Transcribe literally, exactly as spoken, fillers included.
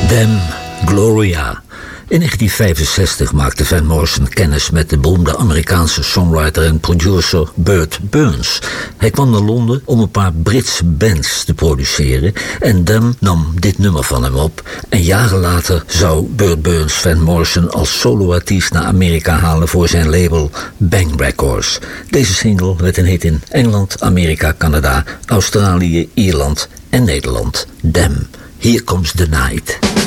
Them, Gloria. In negentien vijfenzestig maakte Van Morrison kennis met de beroemde Amerikaanse songwriter en producer Burt Burns. Hij kwam naar Londen om een paar Britse bands te produceren en Them nam dit nummer van hem op. En jaren later zou Burt Burns Van Morrison als soloartiest naar Amerika halen voor zijn label Bang Records. Deze single werd een hit in Engeland, Amerika, Canada, Australië, Ierland en Nederland. Them, Here Comes the Night.